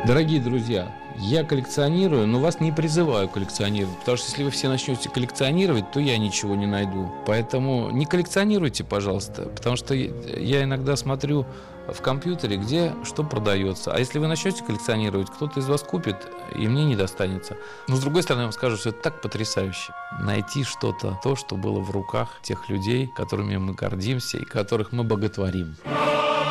Дорогие друзья, я коллекционирую, но вас не призываю коллекционировать, потому что если вы все начнете коллекционировать, то я ничего не найду. Поэтому не коллекционируйте, пожалуйста, потому что я иногда смотрю в компьютере, где что продается. А если вы начнете коллекционировать, кто-то из вас купит, и мне не достанется. Но с другой стороны, я вам скажу, что это так потрясающе. Найти что-то, то, что было в руках тех людей, которыми мы гордимся и которых мы боготворим.